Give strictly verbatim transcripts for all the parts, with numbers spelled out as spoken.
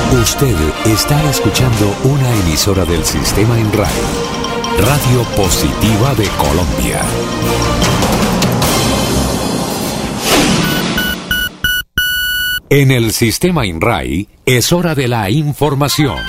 Usted está escuchando una emisora del Sistema INRAE, Radio Positiva de Colombia. En el Sistema INRAE es hora de la información.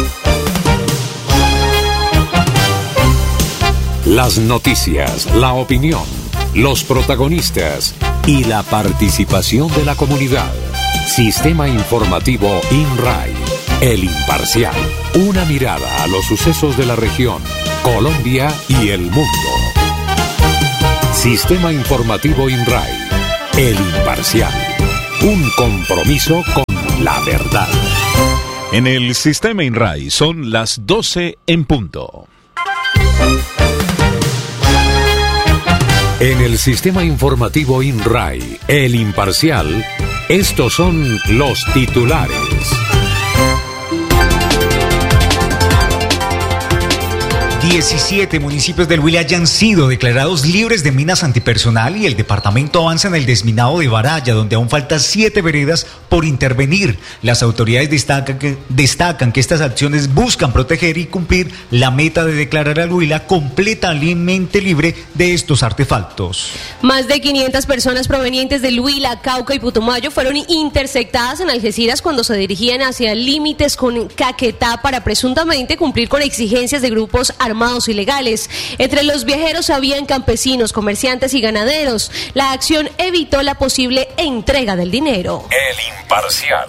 Las noticias, la opinión, los protagonistas y la participación de la comunidad. Sistema Informativo INRAE, el imparcial. Una mirada a los sucesos de la región, Colombia y el mundo. Sistema Informativo INRAE, el imparcial. Un compromiso con la verdad. En el Sistema INRAE son las doce en punto. En el Sistema Informativo INRAE, el imparcial, estos son los titulares. diecisiete municipios del Huila ya han sido declarados libres de minas antipersonal y el departamento avanza en el desminado de Baraya, donde aún faltan siete veredas por intervenir. Las autoridades destacan que, destacan que estas acciones buscan proteger y cumplir la meta de declarar al Huila completamente libre de estos artefactos. Más de quinientas personas provenientes del Huila, Cauca y Putumayo fueron interceptadas en Algeciras cuando se dirigían hacia límites con Caquetá para presuntamente cumplir con exigencias de grupos armados armados ilegales. Entre los viajeros habían campesinos, comerciantes y ganaderos. La acción evitó la posible entrega del dinero. El imparcial.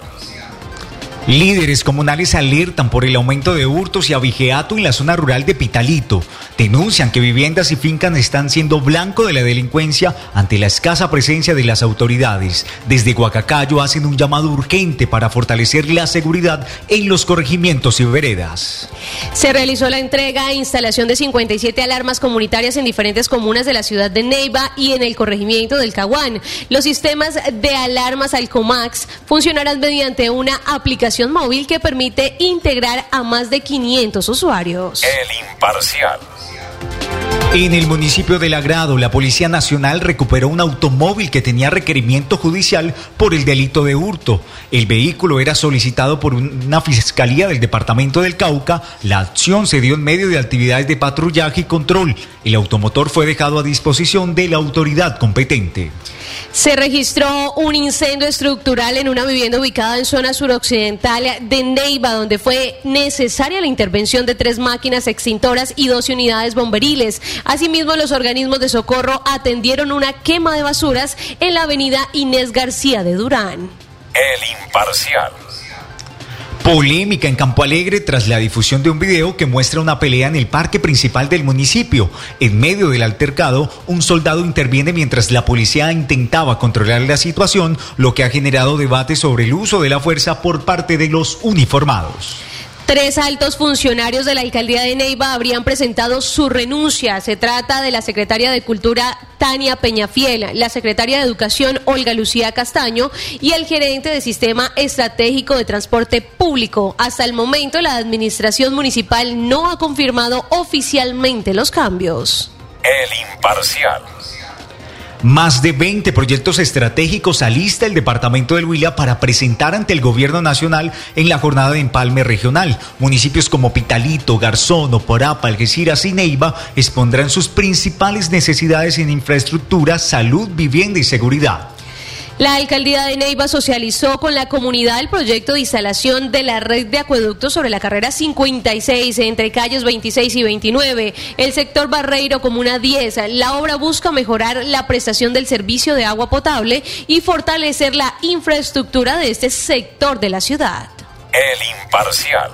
Líderes comunales alertan por el aumento de hurtos y abigeato en la zona rural de Pitalito. Denuncian que viviendas y fincas están siendo blanco de la delincuencia ante la escasa presencia de las autoridades. Desde Guacacayo hacen un llamado urgente para fortalecer la seguridad en los corregimientos y veredas. Se realizó la entrega e instalación de cincuenta y siete alarmas comunitarias en diferentes comunas de la ciudad de Neiva y en el corregimiento del Caguán. Los sistemas de alarmas Alcomax funcionarán mediante una aplicación móvil que permite integrar a más de quinientos usuarios. El imparcial. En el municipio de Lagrado, la Policía Nacional recuperó un automóvil que tenía requerimiento judicial por el delito de hurto. El vehículo era solicitado por una fiscalía del departamento del Cauca. La acción se dio en medio de actividades de patrullaje y control. El automotor fue dejado a disposición de la autoridad competente. Se registró un incendio estructural en una vivienda ubicada en zona suroccidental de Neiva, donde fue necesaria la intervención de tres máquinas extintoras y doce unidades bomberiles. Asimismo, los organismos de socorro atendieron una quema de basuras en la avenida Inés García de Durán. El imparcial. Polémica en Campo Alegre tras la difusión de un video que muestra una pelea en el parque principal del municipio. En medio del altercado, un soldado interviene mientras la policía intentaba controlar la situación, lo que ha generado debate sobre el uso de la fuerza por parte de los uniformados. Tres altos funcionarios de la alcaldía de Neiva habrían presentado su renuncia. Se trata de la secretaria de Cultura, Tania Peñafiel, la secretaria de Educación, Olga Lucía Castaño, y el gerente de Sistema Estratégico de Transporte Público. Hasta el momento, la administración municipal no ha confirmado oficialmente los cambios. El imparcial. Más de veinte proyectos estratégicos alista el departamento del Huila para presentar ante el gobierno nacional en la jornada de empalme regional. Municipios como Pitalito, Garzón, Oporapa, Algeciras y Neiva expondrán sus principales necesidades en infraestructura, salud, vivienda y seguridad. La alcaldía de Neiva socializó con la comunidad el proyecto de instalación de la red de acueductos sobre la carrera cincuenta y seis entre calles veintiséis y veintinueve, el sector Barreiro Comuna diez. La obra busca mejorar la prestación del servicio de agua potable y fortalecer la infraestructura de este sector de la ciudad. El imparcial.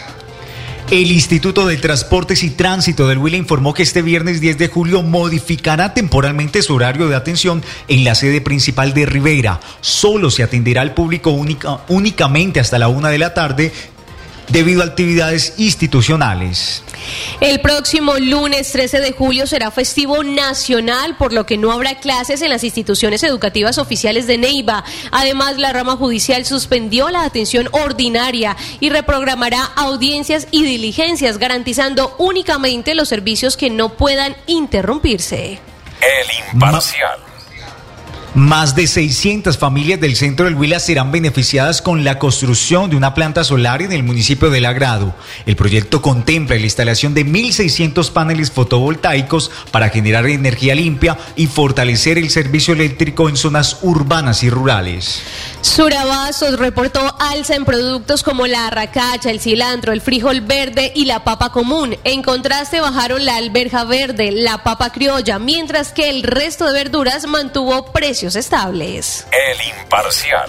El Instituto de Transportes y Tránsito del Huila informó que este viernes diez de julio modificará temporalmente su horario de atención en la sede principal de Rivera. Solo se atenderá al público única, únicamente hasta la una de la tarde debido a actividades institucionales. El próximo lunes trece de julio será festivo nacional, por lo que no habrá clases en las instituciones educativas oficiales de Neiva. Además, la rama judicial suspendió la atención ordinaria y reprogramará audiencias y diligencias, garantizando únicamente los servicios que no puedan interrumpirse. El imparcial. Más de seiscientas familias del centro del Huila serán beneficiadas con la construcción de una planta solar en el municipio de Lagrado. El proyecto contempla la instalación de mil seiscientos paneles fotovoltaicos para generar energía limpia y fortalecer el servicio eléctrico en zonas urbanas y rurales. Surabastos reportó alza en productos como la arracacha, el cilantro, el frijol verde y la papa común. En contraste, bajaron la alberja verde, la papa criolla, mientras que el resto de verduras mantuvo precios estables. El Imparcial.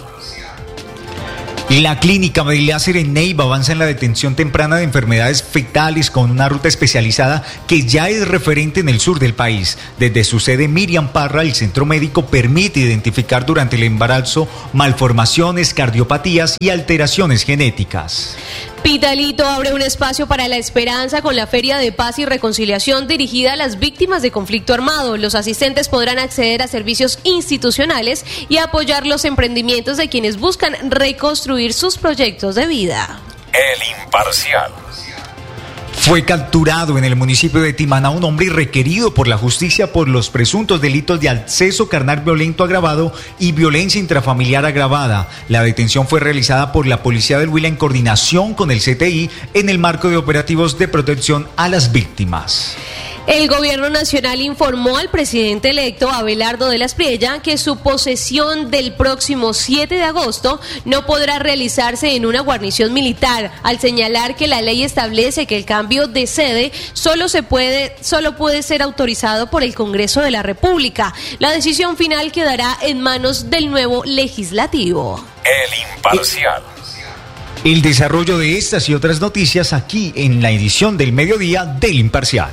La clínica Mediláser en Neiva avanza en la detención temprana de enfermedades fetales con una ruta especializada que ya es referente en el sur del país. Desde su sede Miriam Parra, el centro médico permite identificar durante el embarazo malformaciones, cardiopatías y alteraciones genéticas. Pitalito abre un espacio para la esperanza con la Feria de Paz y Reconciliación dirigida a las víctimas de conflicto armado. Los asistentes podrán acceder a servicios institucionales y apoyar los emprendimientos de quienes buscan reconstruir sus proyectos de vida. El Imparcial. Fue capturado en el municipio de Timaná un hombre requerido por la justicia por los presuntos delitos de acceso carnal violento agravado y violencia intrafamiliar agravada. La detención fue realizada por la Policía del Huila en coordinación con el C T I en el marco de operativos de protección a las víctimas. El gobierno nacional informó al presidente electo Abelardo de la Espriella que su posesión del próximo siete de agosto no podrá realizarse en una guarnición militar, al señalar que la ley establece que el cambio de sede solo se puede, solo puede ser autorizado por el Congreso de la República. La decisión final quedará en manos del nuevo legislativo. El Imparcial. El desarrollo de estas y otras noticias aquí en la edición del mediodía del Imparcial.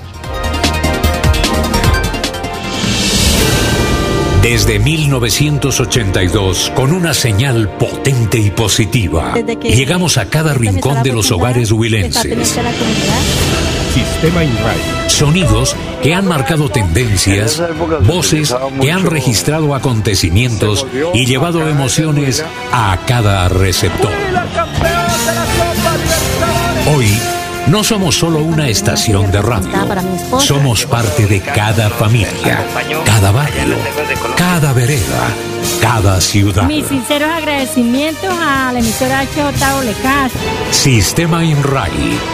Desde mil novecientos ochenta y dos, con una señal potente y positiva, llegamos a cada rincón de los hogares huilenses. Sistema INRAI. Sonidos que han marcado tendencias, voces que han registrado acontecimientos y llevado emociones a cada receptor. Hoy, no somos solo una estación de radio, somos parte de cada familia, cada barrio, cada vereda, cada ciudad. Mis sinceros agradecimientos a la emisora H J O L K. Sistema INRAI.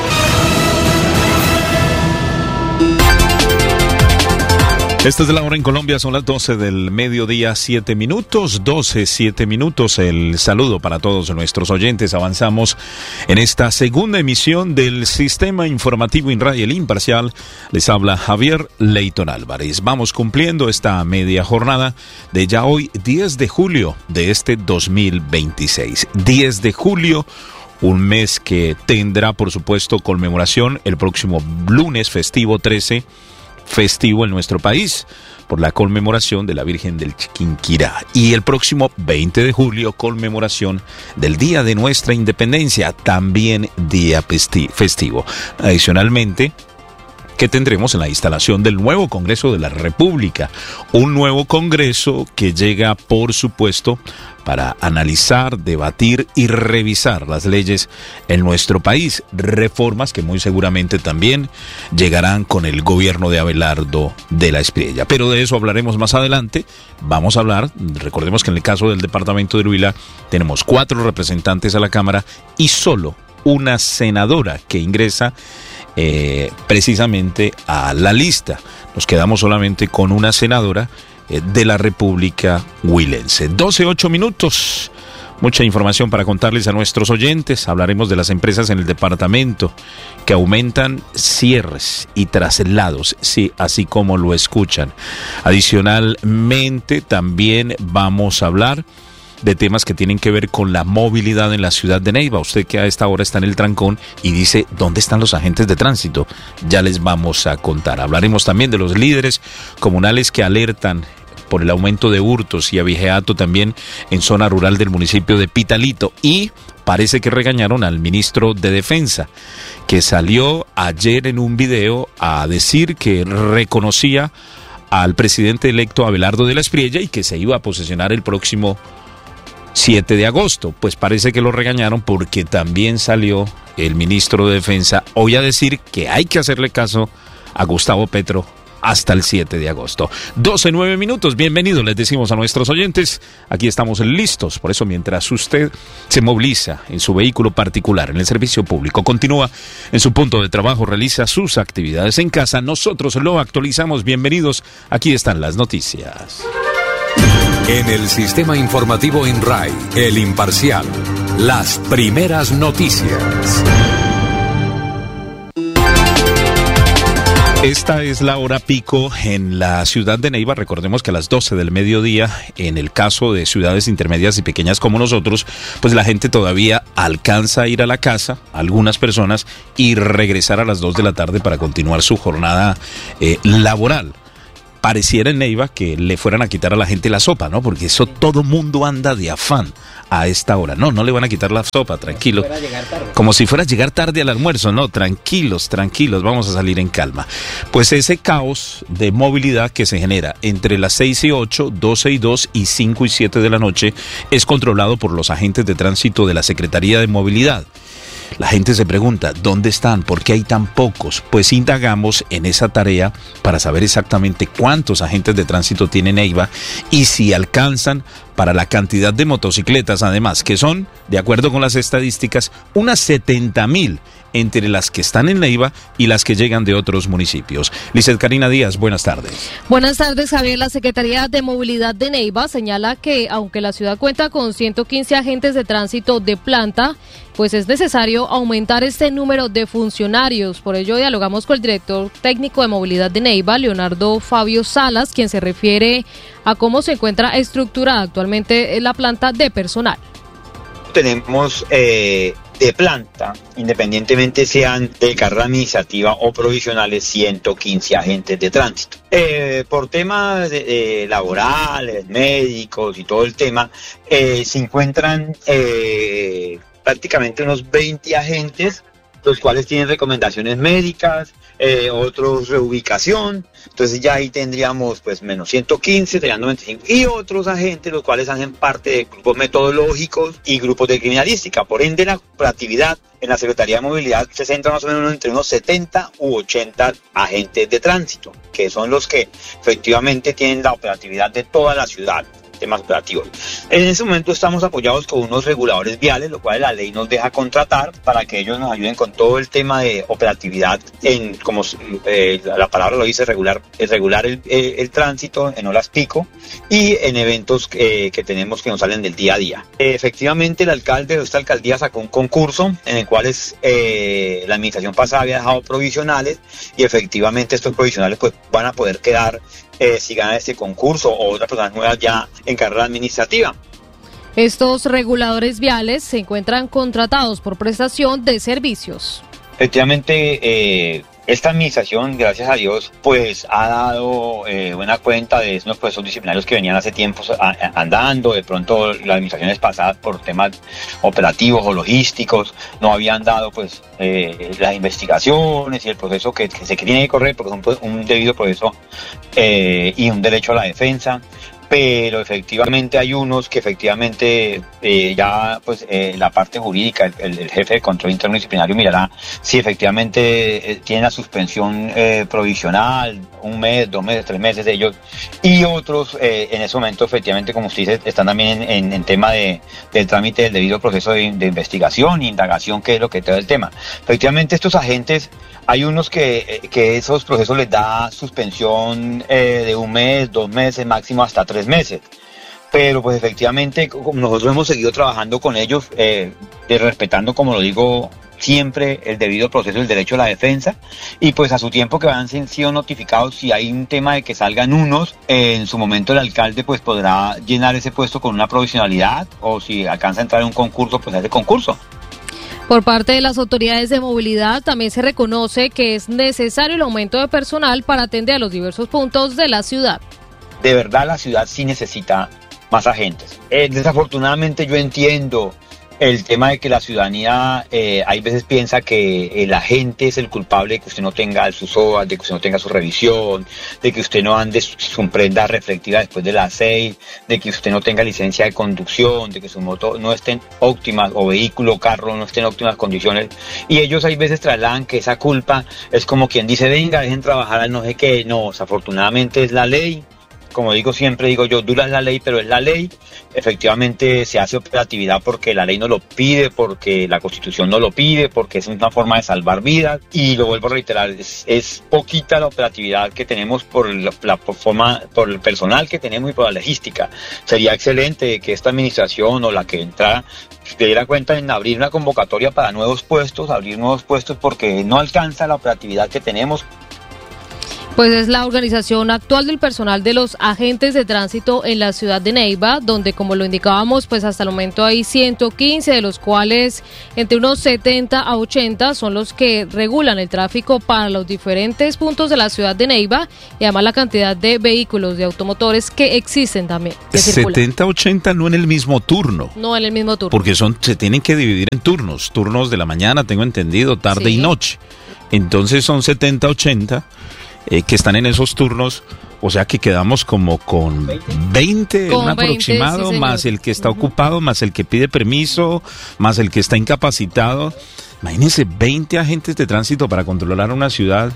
Esta es la hora en Colombia, son las doce del mediodía, siete minutos, doce, siete minutos. El saludo para todos nuestros oyentes. Avanzamos en esta segunda emisión del Sistema Informativo INRAI, el Imparcial. Les habla Javier Leyton Álvarez. Vamos cumpliendo esta media jornada de ya hoy, diez de julio de este dos mil veintiséis. diez de julio. Un mes que tendrá, por supuesto, conmemoración el próximo lunes festivo trece, festivo en nuestro país, por la conmemoración de la Virgen del Chiquinquirá. Y el próximo veinte de julio, conmemoración del Día de nuestra Independencia, también día festivo. Adicionalmente, que tendremos en la instalación del nuevo Congreso de la República, un nuevo Congreso que llega, por supuesto, para analizar, debatir y revisar las leyes en nuestro país, reformas que muy seguramente también llegarán con el gobierno de Abelardo de la Espriella. Pero de eso hablaremos más adelante. Vamos a hablar, recordemos que en el caso del departamento de Huila tenemos cuatro representantes a la Cámara y solo una senadora que ingresa Eh, precisamente a la lista. Nos quedamos solamente con una senadora eh, de la República Huilense. doce, ocho minutos. Mucha información para contarles a nuestros oyentes. Hablaremos de las empresas en el departamento que aumentan cierres y traslados, sí, así como lo escuchan. Adicionalmente, también vamos a hablar de temas que tienen que ver con la movilidad en la ciudad de Neiva. Usted que a esta hora está en el trancón y dice, ¿dónde están los agentes de tránsito? Ya les vamos a contar. Hablaremos también de los líderes comunales que alertan por el aumento de hurtos y abigeato también en zona rural del municipio de Pitalito. Y parece que regañaron al ministro de Defensa, que salió ayer en un video a decir que reconocía al presidente electo Abelardo de la Espriella y que se iba a posesionar el próximo siete de agosto. Pues parece que lo regañaron porque también salió el ministro de Defensa hoy a decir que hay que hacerle caso a Gustavo Petro, hasta el siete de agosto. doce, nueve minutos, bienvenidos, les decimos a nuestros oyentes, aquí estamos listos, por eso mientras usted se moviliza en su vehículo particular, en el servicio público, continúa en su punto de trabajo, realiza sus actividades en casa, nosotros lo actualizamos, bienvenidos, aquí están las noticias. En el sistema informativo INRAI, El Imparcial, las primeras noticias. Esta es la hora pico en la ciudad de Neiva. Recordemos que a las doce del mediodía, en el caso de ciudades intermedias y pequeñas como nosotros, pues la gente todavía alcanza a ir a la casa, algunas personas, y regresar a las dos de la tarde para continuar su jornada eh, laboral. Pareciera en Neiva que le fueran a quitar a la gente la sopa, ¿no? Porque eso todo mundo anda de afán a esta hora. No, no le van a quitar la sopa, tranquilo. Como si fuera a llegar tarde al almuerzo, no, tranquilos, tranquilos, vamos a salir en calma. Pues ese caos de movilidad que se genera entre las seis y ocho, doce y dos y cinco y siete de la noche es controlado por los agentes de tránsito de la Secretaría de Movilidad. La gente se pregunta, ¿dónde están? ¿Por qué hay tan pocos? Pues indagamos en esa tarea para saber exactamente cuántos agentes de tránsito tiene Neiva y si alcanzan para la cantidad de motocicletas, además, que son, de acuerdo con las estadísticas, unas setenta mil entre las que están en Neiva y las que llegan de otros municipios. Lizeth Karina Díaz, buenas tardes. Buenas tardes, Javier. La Secretaría de Movilidad de Neiva señala que, aunque la ciudad cuenta con ciento quince agentes de tránsito de planta, pues es necesario aumentar este número de funcionarios. Por ello, dialogamos con el director técnico de movilidad de Neiva, Leonardo Fabio Salas, quien se refiere a cómo se encuentra estructurada actualmente la planta de personal. Tenemos eh, de planta, independientemente sean de carrera administrativa o provisionales, ciento quince agentes de tránsito. Eh, por temas de, de laborales, médicos y todo el tema, eh, se encuentran eh, prácticamente unos veinte agentes, los cuales tienen recomendaciones médicas, eh, otros reubicación, entonces ya ahí tendríamos pues menos ciento quince, serían noventa y cinco, y otros agentes los cuales hacen parte de grupos metodológicos y grupos de criminalística. Por ende, la operatividad en la Secretaría de Movilidad se centra más o menos entre unos setenta u ochenta agentes de tránsito, que son los que efectivamente tienen la operatividad de toda la ciudad, temas operativos. En ese momento estamos apoyados con unos reguladores viales, lo cual la ley nos deja contratar para que ellos nos ayuden con todo el tema de operatividad, en como eh, la palabra lo dice, regular, regular el, el, el tránsito en horas pico y en eventos eh, que tenemos que nos salen del día a día. Eh, efectivamente, el alcalde de esta alcaldía sacó un concurso en el cual es, eh, la administración pasada había dejado provisionales, y efectivamente estos provisionales pues van a poder quedar Eh, si gana este concurso o otras personas nuevas ya en carrera administrativa. Estos reguladores viales se encuentran contratados por prestación de servicios. Efectivamente, eh, esta administración, gracias a Dios, pues ha dado eh, buena cuenta de esos procesos disciplinarios que venían hace tiempo andando. De pronto las administraciones pasadas, por temas operativos o logísticos, no habían dado pues eh, las investigaciones y el proceso que, que se tiene que correr, porque es un, un debido proceso eh, y un derecho a la defensa. Pero efectivamente hay unos que efectivamente eh, ya pues eh, la parte jurídica, el, el jefe de control interno disciplinario mirará si efectivamente eh, tienen la suspensión eh, provisional, un mes, dos meses, tres meses de ellos, y otros eh, en ese momento efectivamente, como usted dice, están también en, en, en tema de, del trámite del debido proceso de, de investigación e indagación, que es lo que trae el tema. Efectivamente estos agentes, hay unos que, que esos procesos les da suspensión eh, de un mes, dos meses, máximo hasta tres meses. Pero pues efectivamente nosotros hemos seguido trabajando con ellos, eh, de, respetando, como lo digo siempre, el debido proceso, el derecho a la defensa, y pues a su tiempo que han sido notificados, si hay un tema de que salgan unos, eh, en su momento el alcalde pues podrá llenar ese puesto con una provisionalidad, o si alcanza a entrar en un concurso, pues hace concurso. Por parte de las autoridades de movilidad también se reconoce que es necesario el aumento de personal para atender a los diversos puntos de la ciudad. De verdad la ciudad sí necesita más agentes. Eh, desafortunadamente yo entiendo el tema de que la ciudadanía eh, hay veces piensa que el agente es el culpable de que usted no tenga sus horas, de que usted no tenga su revisión, de que usted no ande su prenda reflectiva después de las seis, de que usted no tenga licencia de conducción, de que su moto no esté en óptimas, o vehículo o carro no esté en óptimas condiciones, y ellos hay veces trasladan que esa culpa es como quien dice, venga, dejen trabajar al no sé qué. No, desafortunadamente es la ley. Como digo siempre, digo yo, dura es la ley, pero es la ley. Efectivamente se hace operatividad porque la ley no lo pide, porque la Constitución no lo pide, porque es una forma de salvar vidas. Y lo vuelvo a reiterar, es, es poquita la operatividad que tenemos por la, la por forma, por el personal que tenemos y por la logística. Sería excelente que esta administración o la que entrara se diera cuenta en abrir una convocatoria para nuevos puestos, abrir nuevos puestos porque no alcanza la operatividad que tenemos. Pues es la organización actual del personal de los agentes de tránsito en la ciudad de Neiva, donde, como lo indicábamos, pues hasta el momento hay ciento quince, de los cuales entre unos setenta a ochenta son los que regulan el tráfico para los diferentes puntos de la ciudad de Neiva, y además la cantidad de vehículos, de automotores que existen también. Que setenta a ochenta no en el mismo turno. No en el mismo turno. Porque son, se tienen que dividir en turnos, turnos de la mañana, tengo entendido, tarde sí. y noche. Entonces son setenta a ochenta. Eh, que están en esos turnos, o sea que quedamos como con veinte, con un aproximado, veinte, sí, más el que está uh-huh. ocupado, más el que pide permiso, más el que está incapacitado. Imagínense veinte agentes de tránsito para controlar una ciudad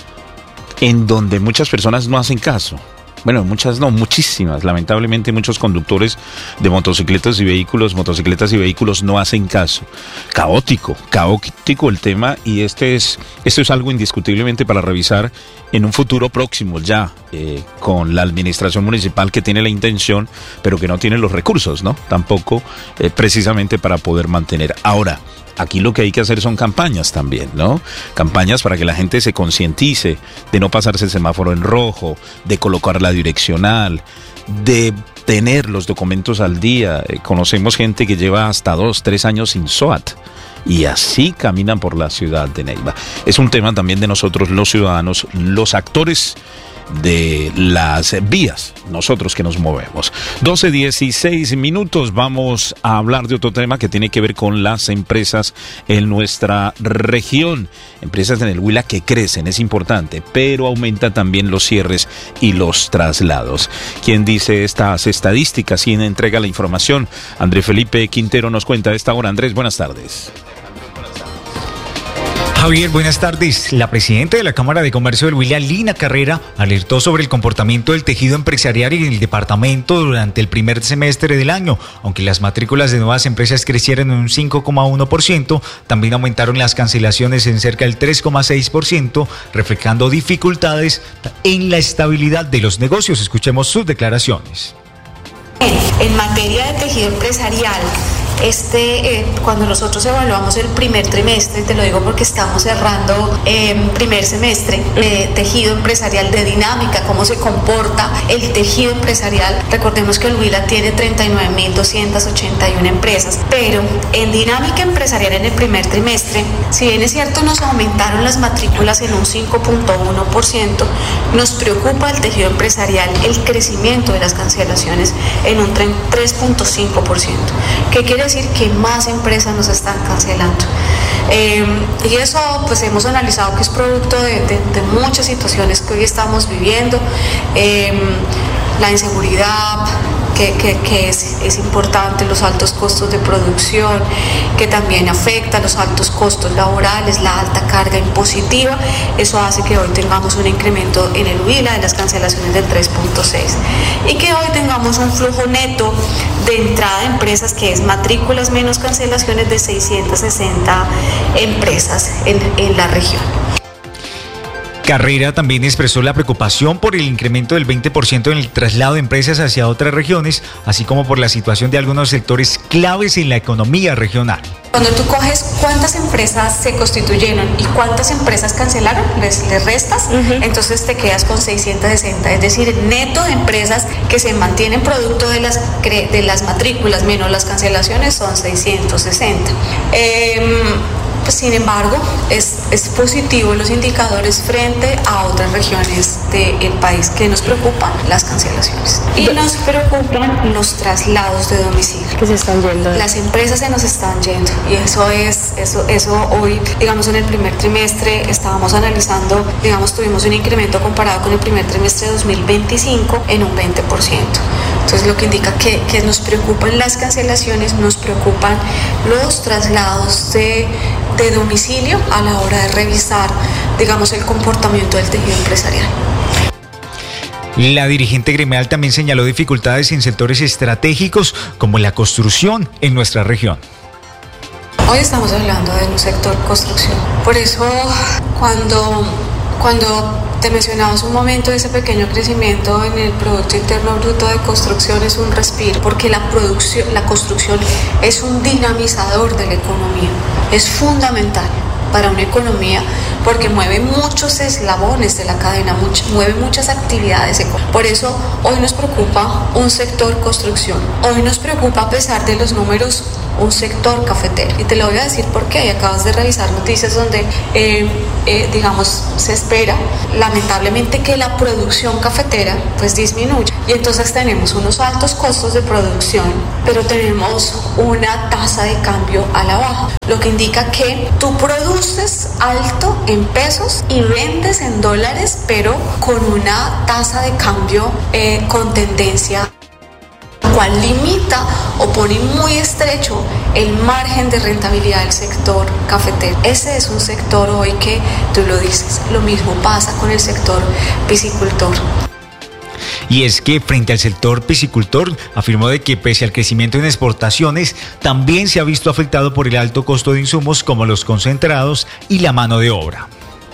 en donde muchas personas no hacen caso. Bueno, muchas no, muchísimas. Lamentablemente muchos conductores de motocicletas y vehículos, motocicletas y vehículos no hacen caso. Caótico, caótico el tema, y este es, esto es algo indiscutiblemente para revisar en un futuro próximo ya, eh, con la administración municipal que tiene la intención, pero que no tiene los recursos, ¿no? Tampoco eh, precisamente para poder mantener. Ahora, aquí lo que hay que hacer son campañas también, ¿no? Campañas para que la gente se concientice de no pasarse el semáforo en rojo, de colocar la direccional, de tener los documentos al día. Eh, conocemos gente que lleva hasta dos, tres años sin S O A T. Y así caminan por la ciudad de Neiva. Es un tema también de nosotros, los ciudadanos, los actores de las vías, nosotros que nos movemos. doce dieciséis minutos, vamos a hablar de otro tema que tiene que ver con las empresas en nuestra región. Empresas en el Huila que crecen, es importante, pero aumenta también los cierres y los traslados. ¿Quién dice estas estadísticas? ¿Quién entrega la información? Andrés Felipe Quintero nos cuenta a esta hora. Andrés, buenas tardes. Javier, buenas tardes. La presidenta de la Cámara de Comercio del Huila, Lina Carrera, alertó sobre el comportamiento del tejido empresarial en el departamento durante el primer semestre del año. Aunque las matrículas de nuevas empresas crecieron en un cinco coma uno por ciento, también aumentaron las cancelaciones en cerca del tres coma seis por ciento, reflejando dificultades en la estabilidad de los negocios. Escuchemos sus declaraciones. En materia de tejido empresarial, este, eh, cuando nosotros evaluamos el primer trimestre, te lo digo porque estamos cerrando eh, primer semestre, eh, tejido empresarial de dinámica, cómo se comporta el tejido empresarial. Recordemos que el Huila tiene treinta y nueve mil doscientas ochenta y una empresas, pero en dinámica empresarial en el primer trimestre, si bien es cierto nos aumentaron las matrículas en un cinco punto uno por ciento, nos preocupa el tejido empresarial el crecimiento de las cancelaciones en un tres punto cinco por ciento. ¿Qué quiere decir? Que más empresas nos están cancelando. Eh, y eso pues hemos analizado que es producto de, de, de muchas situaciones que hoy estamos viviendo. Eh, la inseguridad, que, que, que es, es importante, los altos costos de producción, que también afecta los altos costos laborales, la alta carga impositiva. Eso hace que hoy tengamos un incremento en el Huila de las cancelaciones del tres punto seis y que hoy tengamos un flujo neto de entrada de empresas que es matrículas menos cancelaciones de seiscientas sesenta empresas en, en la región. Carrera también expresó la preocupación por el incremento del veinte por ciento en el traslado de empresas hacia otras regiones, así como por la situación de algunos sectores claves en la economía regional. Cuando tú coges cuántas empresas se constituyeron y cuántas empresas cancelaron, les, les restas, uh-huh. entonces te quedas con seiscientas sesenta, es decir, neto de empresas que se mantienen producto de las, de las matrículas menos las cancelaciones son seiscientos sesenta. Eh, Pues, sin embargo, es, es positivo los indicadores frente a otras regiones del país. Que nos preocupan las cancelaciones y nos preocupan los traslados de domicilio. Que se están yendo. Las empresas se nos están yendo y eso es, eso, eso hoy, digamos, en el primer trimestre estábamos analizando, digamos, tuvimos un incremento comparado con el primer trimestre de dos mil veinticinco en un veinte por ciento. Entonces, lo que indica que, que nos preocupan las cancelaciones, nos preocupan los traslados de, de domicilio a la hora de revisar, digamos, el comportamiento del tejido empresarial. La dirigente gremial también señaló dificultades en sectores estratégicos como la construcción en nuestra región. Hoy estamos hablando de un sector construcción. Por eso, cuando, cuando te mencionaba hace un momento ese pequeño crecimiento en el Producto Interno Bruto de construcción, es un respiro, porque la, producción, la construcción es un dinamizador de la economía, es fundamental para una economía porque mueve muchos eslabones de la cadena, much, mueve muchas actividades. Por eso hoy nos preocupa un sector construcción, hoy nos preocupa, a pesar de los números, un sector cafetero. Y te lo voy a decir por qué. Acabas de revisar noticias donde, eh, eh, digamos, se espera lamentablemente que la producción cafetera pues disminuya. Y entonces tenemos unos altos costos de producción, pero tenemos una tasa de cambio a la baja, lo que indica que tú produces alto en pesos y vendes en dólares, pero con una tasa de cambio eh, con tendencia, cual limita o pone muy estrecho el margen de rentabilidad del sector cafetero. Ese es un sector hoy que, tú lo dices, lo mismo pasa con el sector piscicultor. Y es que frente al sector piscicultor afirmó de que pese al crecimiento en exportaciones, también se ha visto afectado por el alto costo de insumos como los concentrados y la mano de obra.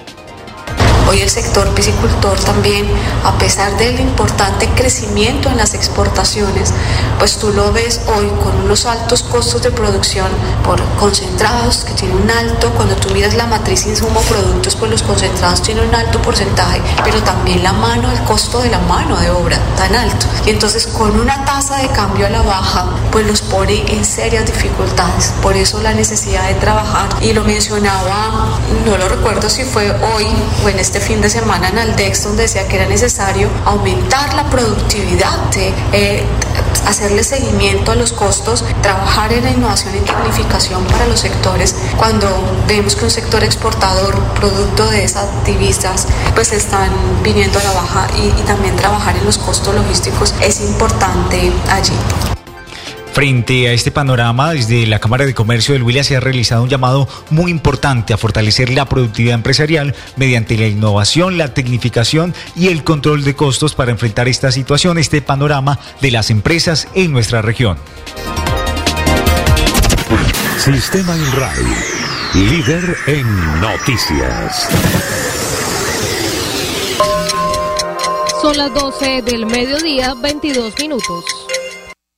Hoy el sector piscicultor también, a pesar del importante crecimiento en las exportaciones, pues tú lo ves hoy con unos altos costos de producción por concentrados, que tienen un alto, cuando tú miras la matriz insumo-productos, pues los concentrados tienen un alto porcentaje, pero también la mano, el costo de la mano de obra tan alto. Y entonces con una tasa de cambio a la baja, pues los pone en serias dificultades. Por eso la necesidad de trabajar, y lo mencionaba, no lo recuerdo si fue hoy o en este fin de semana en Aldex, donde decía que era necesario aumentar la productividad, de, eh, hacerle seguimiento a los costos, trabajar en la innovación y tecnificación para los sectores. Cuando vemos que un sector exportador, producto de esas divisas, pues están viniendo a la baja, y, y también trabajar en los costos logísticos es importante allí. Frente a este panorama, desde la Cámara de Comercio del Huila se ha realizado un llamado muy importante a fortalecer la productividad empresarial mediante la innovación, la tecnificación y el control de costos para enfrentar esta situación, este panorama de las empresas en nuestra región. Sistema INRAI, líder en noticias. Son las doce del mediodía, veintidós minutos.